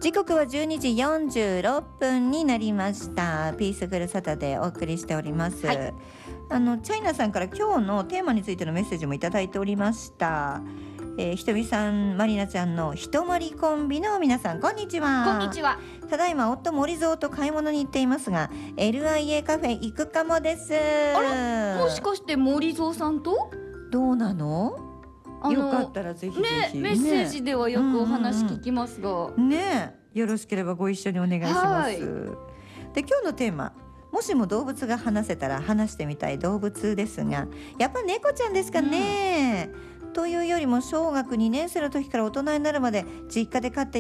時刻は12時46分になりました。ピースフルサタデーお送りしております、はい、チャイナさんから今日のテーマについてのメッセージもいただいておりました。ひとみさん、まりなちゃんのひとまりコンビの皆さん、こんにちは。 こんにちは。 ただいま夫森蔵と買い物に行っていますが LIA カフェ行くかもです。 あら、もしかして森蔵さんと？ どうなの？よかったらぜひぜひ、 メッセージではよくお話聞きますが、 ね、よろしければご一緒にお願いします、で、今日のテーマ、もしも動物が話せたら話してみたい動物ですが、やっぱ猫ちゃんですかね、というよりも小学2年生の時から大人になるまで実家で飼って